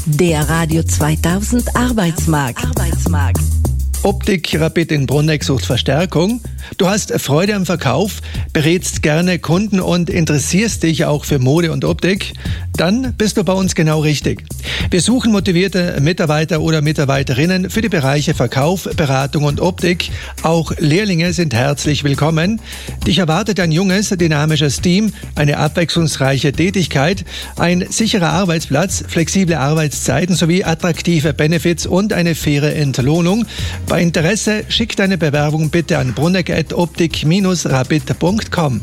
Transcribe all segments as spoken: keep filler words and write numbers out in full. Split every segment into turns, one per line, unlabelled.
Der Radio zweitausend Arbeitsmarkt. Arbeitsmarkt.
Optik Rapid in Brunneck sucht Verstärkung. Du hast Freude am Verkauf, berätst gerne Kunden und interessierst dich auch für Mode und Optik? Dann bist du bei uns genau richtig. Wir suchen motivierte Mitarbeiter oder Mitarbeiterinnen für die Bereiche Verkauf, Beratung und Optik. Auch Lehrlinge sind herzlich willkommen. Dich erwartet ein junges, dynamisches Team, eine abwechslungsreiche Tätigkeit, ein sicherer Arbeitsplatz, flexible Arbeitszeiten sowie attraktive Benefits und eine faire Entlohnung. Bei Interesse schick deine Bewerbung bitte an brunneck at optik dash rapid punkt com.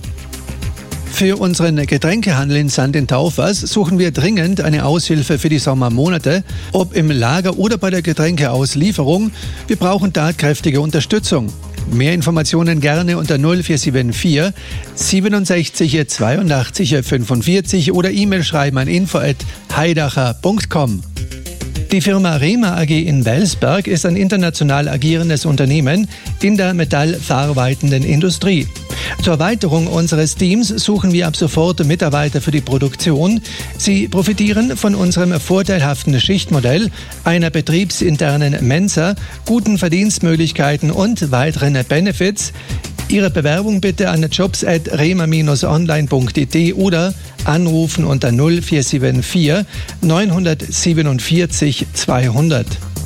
Für unseren Getränkehandel in Sankt in Taufers suchen wir dringend eine Aushilfe für die Sommermonate, ob im Lager oder bei der Getränkeauslieferung. Wir brauchen tatkräftige Unterstützung. Mehr Informationen gerne unter null vier sieben vier siebenundsechzig zweiundachtzig fünfundvierzig oder E-Mail schreiben an info at heidacher punkt com. Die Firma Rema A G in Welsberg ist ein international agierendes Unternehmen in der metallverarbeitenden Industrie. Zur Erweiterung unseres Teams suchen wir ab sofort Mitarbeiter für die Produktion. Sie profitieren von unserem vorteilhaften Schichtmodell, einer betriebsinternen Mensa, guten Verdienstmöglichkeiten und weiteren Benefits. Ihre Bewerbung bitte an jobs at rema dash online punkt it oder anrufen unter null vier sieben vier neunhundertsiebenundvierzig zweihundert.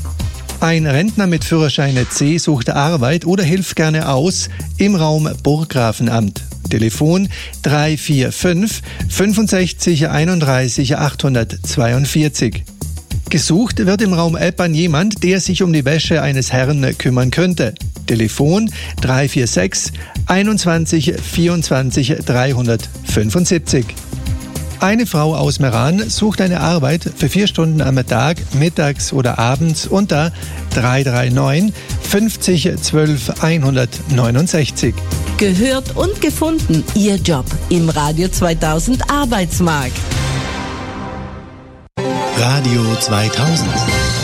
Ein Rentner mit Führerschein C sucht Arbeit oder hilft gerne aus im Raum Burggrafenamt. Telefon drei vier fünf fünfundsechzig einunddreißig achthundertzweiundvierzig. Gesucht wird im Raum Eppern jemand, der sich um die Wäsche eines Herrn kümmern könnte. Telefon drei vier sechs einundzwanzig vierundzwanzig dreihundertfünfundsiebzig. Eine Frau aus Meran sucht eine Arbeit für vier Stunden am Tag, mittags oder abends unter drei drei neun fünfzig zwölf hundertneunundsechzig.
Gehört und gefunden, Ihr Job im Radio zweitausend Arbeitsmarkt.
Radio zweitausend.